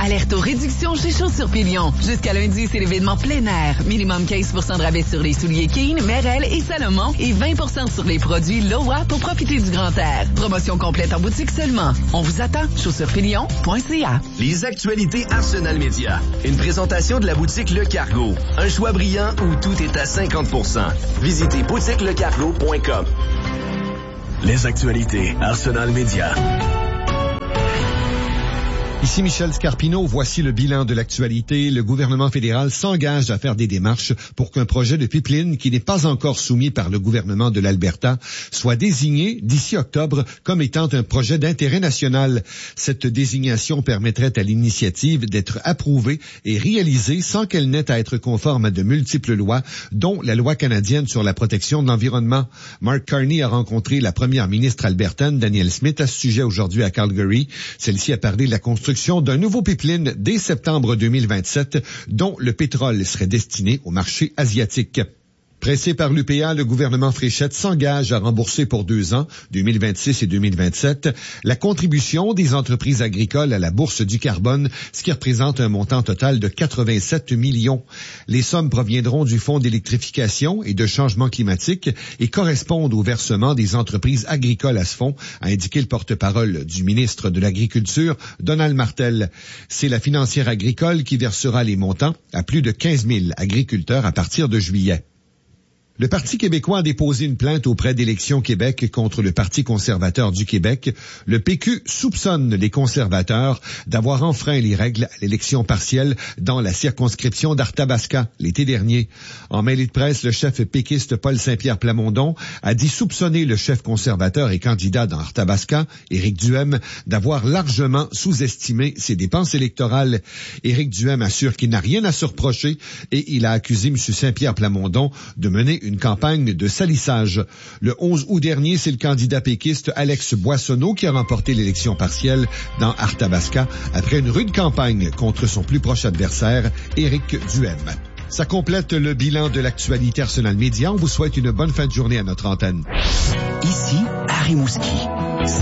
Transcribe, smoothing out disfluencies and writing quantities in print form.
Alerte aux réductions chez Chaussures Pilion. Jusqu'à lundi, c'est l'événement plein air. Minimum 15% de rabais sur les souliers Keen, Merrell et Salomon et 20% sur les produits Loa pour profiter du grand air. Promotion complète en boutique seulement. On vous attend. chaussurespilion.ca. Les actualités Arsenal Média. Une présentation de la boutique Le Cargo. Un choix brillant où tout est à 50%. Visitez boutiquelecargo.com. Les actualités Arsenal Média. Ici Michel Scarpino, voici le bilan de l'actualité. Le gouvernement fédéral s'engage à faire des démarches pour qu'un projet de pipeline qui n'est pas encore soumis par le gouvernement de l'Alberta soit désigné d'ici octobre comme étant un projet d'intérêt national. Cette désignation permettrait à l'initiative d'être approuvée et réalisée sans qu'elle n'ait à être conforme à de multiples lois, dont la loi canadienne sur la protection de l'environnement. Mark Carney a rencontré la première ministre albertaine, Danielle Smith, à ce sujet aujourd'hui à Calgary. Celle-ci a parlé de la construction d'un nouveau pipeline dès septembre 2027, dont le pétrole serait destiné au marché asiatique. Pressé par l'UPA, le gouvernement Fréchette s'engage à rembourser pour 2 ans, 2026 et 2027, la contribution des entreprises agricoles à la bourse du carbone, ce qui représente un montant total de 87 millions. Les sommes proviendront du Fonds d'électrification et de changement climatique et correspondent au versement des entreprises agricoles à ce fonds, a indiqué le porte-parole du ministre de l'Agriculture, Donald Martel. C'est la financière agricole qui versera les montants à plus de 15 000 agriculteurs à partir de juillet. Le Parti québécois a déposé une plainte auprès d'Élections Québec contre le Parti conservateur du Québec. Le PQ soupçonne les conservateurs d'avoir enfreint les règles à l'élection partielle dans la circonscription d'Arthabasca l'été dernier. En mêlée de presse, le chef péquiste Paul Saint-Pierre Plamondon a dit soupçonner le chef conservateur et candidat dans Arthabasca, Éric Duhem, d'avoir largement sous-estimé ses dépenses électorales. Éric Duhem assure qu'il n'a rien à se reprocher et il a accusé M. Saint-Pierre Plamondon de mener une campagne de salissage. Le 11 août dernier, c'est le candidat péquiste Alex Boissonneau qui a remporté l'élection partielle dans Arthabasca après une rude campagne contre son plus proche adversaire, Éric Duhem. Ça complète le bilan de l'actualité Arsenal Média. On vous souhaite une bonne fin de journée à notre antenne. Ici, à Rimouski.